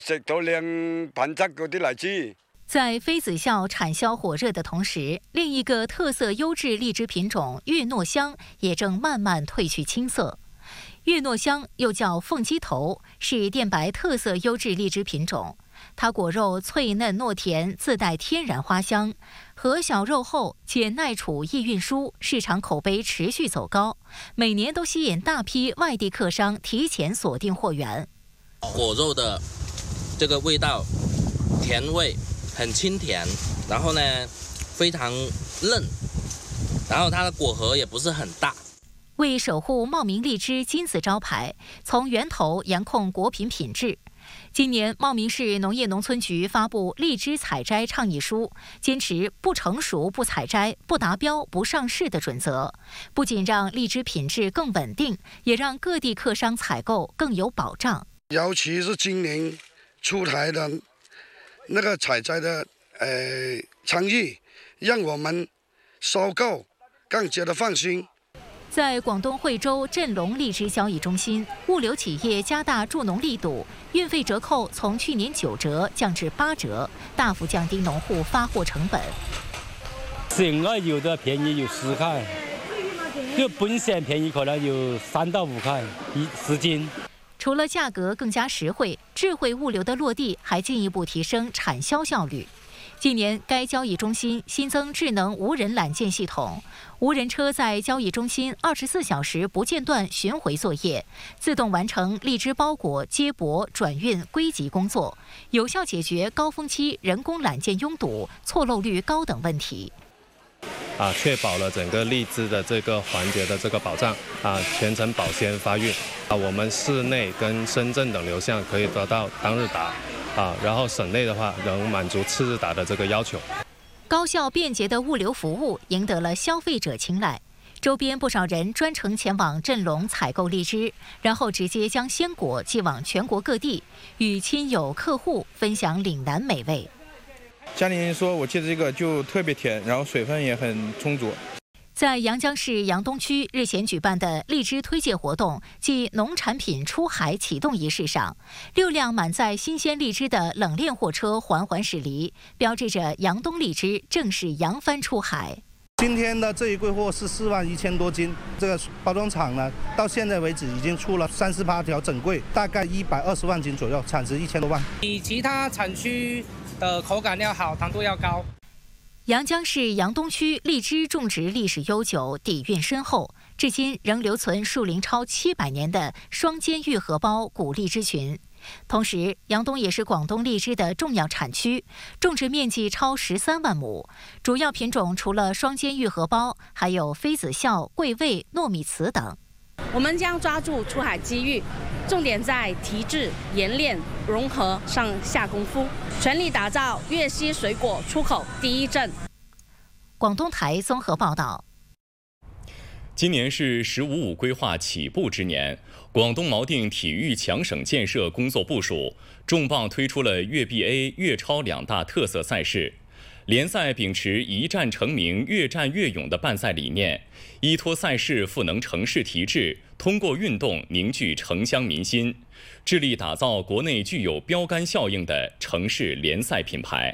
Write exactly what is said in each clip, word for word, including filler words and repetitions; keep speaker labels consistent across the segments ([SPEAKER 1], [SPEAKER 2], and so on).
[SPEAKER 1] 食到兩品質嗰啲荔枝。
[SPEAKER 2] 在妃子笑产销火热的同时，另一个特色优质荔枝品种月糯香也正慢慢褪去青涩。月糯香又叫凤鸡头，是滇白特色优质荔枝品种。它果肉脆嫩糯甜，自带天然花香，核小肉厚且耐储易运输，市场口碑持续走高，每年都吸引大批外地客商提前锁定货源。
[SPEAKER 3] 果肉的这个味道，甜味很清甜，然后呢非常嫩，然后它的果核也不是很大。
[SPEAKER 2] 为守护茂名荔枝金字招牌，从源头严控果品品质。今年，茂名市农业农村局发布荔枝采摘倡议书，坚持不成熟不采摘、不达标不上市的准则，不仅让荔枝品质更稳定，也让各地客商采购更有保障。
[SPEAKER 4] 尤其是今年出台的那个采摘的呃倡议，让我们收购更加的放心。
[SPEAKER 2] 在广东惠州镇龙荔枝交易中心，物流企业加大助农力度，运费折扣从去年九折降至八折，大幅降低农户发货成本。
[SPEAKER 5] 省外有的便宜有十块，就本省便宜可能有三到五块一十斤。
[SPEAKER 2] 除了价格更加实惠，智慧物流的落地还进一步提升产销效率。近年，该交易中心新增智能无人揽件系统，无人车在交易中心二十四小时不间断巡回作业，自动完成荔枝包裹接驳、转运、归集工作，有效解决高峰期人工揽件拥堵、错漏率高等问题。
[SPEAKER 6] 啊，确保了整个荔枝的这个环节的这个保障啊，全程保鲜发运啊，我们市内跟深圳等流向可以得到当日达。啊，然后省内的话能满足次日达的这个要求。
[SPEAKER 2] 高效便捷的物流服务赢得了消费者青睐，周边不少人专程前往镇龙采购荔枝，然后直接将鲜果寄往全国各地，与亲友客户分享岭南美味。
[SPEAKER 7] 家里人说我借这个就特别甜，然后水分也很充足。
[SPEAKER 2] 在阳江市杨东区日前举办的荔枝推介活动暨农产品出海启动仪式上，六辆满载新鲜荔枝的冷链货车缓缓驶离，标志着杨东荔枝正式扬帆出海。
[SPEAKER 8] 今天的这一柜货是四万一千多斤，这个包装厂呢，到现在为止已经出了三十八条整柜，大概一百二十万斤左右，产值一千多万。
[SPEAKER 9] 比其他产区的口感要好，糖度要高。
[SPEAKER 2] 阳江市杨东区荔枝种植历史悠久，底蕴深厚，至今仍留存树龄超七百年的双尖玉荷包古荔枝群。同时，杨东也是广东荔枝的重要产区，种植面积超十三万亩。主要品种除了双尖玉荷包，还有妃子笑、桂味、糯米糍等。
[SPEAKER 10] 我们将抓住出海机遇，重点在提质、冶炼、融合上下功夫，全力打造粤西水果出口第一镇。
[SPEAKER 2] 广东台综合报道。
[SPEAKER 11] 今年是“十五五”规划起步之年，广东锚定体育强省建设工作部署，重磅推出了粤 B A、粤超两大特色赛事。联赛秉持一战成名、越战越勇的办赛理念，依托赛事赋能城市提质，通过运动凝聚城乡民心，致力打造国内具有标杆效应的城市联赛品牌。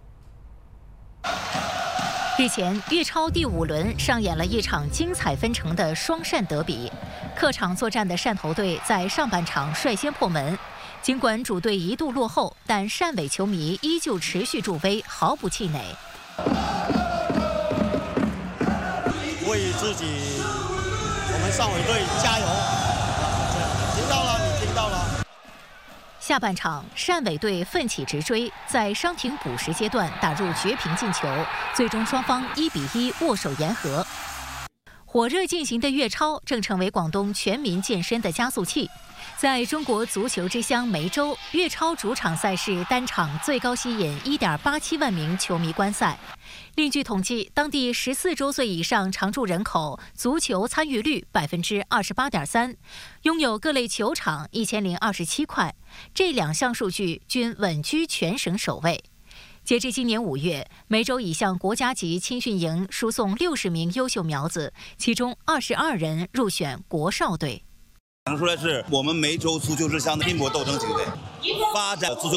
[SPEAKER 2] 日前，粤超第五轮上演了一场精彩纷呈的双汕德比。客场作战的汕头队在上半场率先破门，尽管主队一度落后，但汕尾球迷依旧持续助威，毫不气馁。
[SPEAKER 12] 为自己，我们汕尾队加油！听到了，你听到了。
[SPEAKER 2] 下半场，汕尾队奋起直追，在伤停补时阶段打入绝平进球，最终双方一比一握手言和。火热进行的粤超正成为广东全民健身的加速器。在中国足球之乡梅州，粤超主场赛事单场最高吸引 一点八七万名球迷观赛。另据统计，当地十四周岁以上常住人口足球参与率 百分之二十八点三， 拥有各类球场一千零二十七块，这两项数据均稳居全省首位。截至今年五月，梅州已向国家级青训营输送六十名优秀苗子，其中二十二人入选国少队。
[SPEAKER 13] 讲出来是我们梅州足球之乡的拼搏斗争精神，发展足球。